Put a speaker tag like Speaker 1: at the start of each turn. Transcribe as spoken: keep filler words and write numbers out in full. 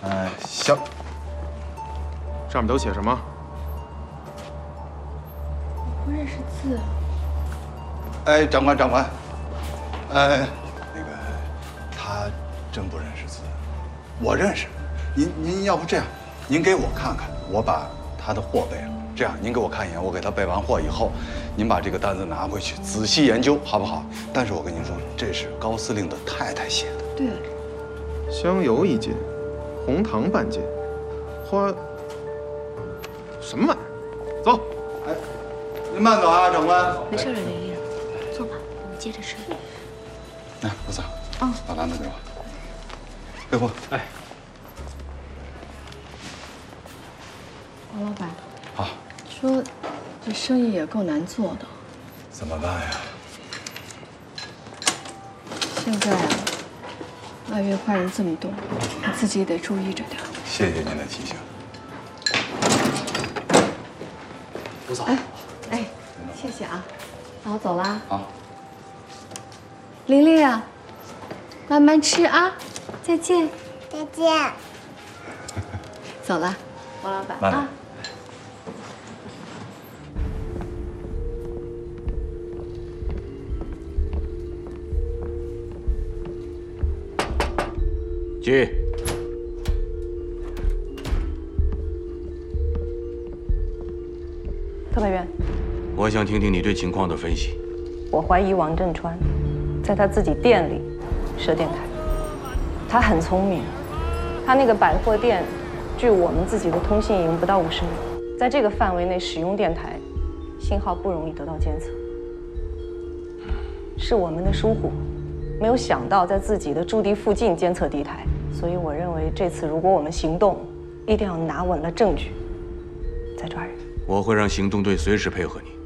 Speaker 1: 哎，行。
Speaker 2: 上面都写什么？
Speaker 3: 我不认识字。
Speaker 1: 哎，长官，长官，哎，那个他真不认识字，我认识。您您要不这样，您给我看看，我把他的货备了。这样，您给我看一眼，我给他备完货以后，您把这个单子拿回去仔细研究，好不好？但是我跟您说，这是高司令的太太写的。
Speaker 3: 对。
Speaker 2: 香油一斤，红糖半斤，花什么玩意儿？走。
Speaker 1: 哎，您慢走啊，长官。
Speaker 4: 没事了，玲玲，坐吧，我们接着吃。
Speaker 1: 来，罗桑，
Speaker 3: 嗯，
Speaker 1: 把篮子给我。备货。哎。
Speaker 3: 王老板。
Speaker 1: 啊。
Speaker 3: 说，这生意也够难做的。
Speaker 1: 怎么办呀？
Speaker 3: 现在啊，外面坏人这么多，你自己也得注意着点。
Speaker 1: 谢谢您的提醒。
Speaker 3: 不走。哎，哎，谢谢啊，那我走啦。
Speaker 1: 好。
Speaker 3: 玲玲啊，慢慢吃啊，再见。
Speaker 5: 再见。
Speaker 3: 走了，王老板
Speaker 1: 慢点。
Speaker 3: 啊。
Speaker 6: 进。
Speaker 7: 特派员，
Speaker 6: 我想听听你对情况的分析。
Speaker 7: 我怀疑王振川在他自己店里设电台。他很聪明，他那个百货店距我们自己的通信营不到五十米，在这个范围内使用电台，信号不容易得到监测。是我们的疏忽，没有想到在自己的驻地附近监测敌台。所以我认为这次如果我们行动，一定要拿稳了证据，再抓人。
Speaker 6: 我会让行动队随时配合你。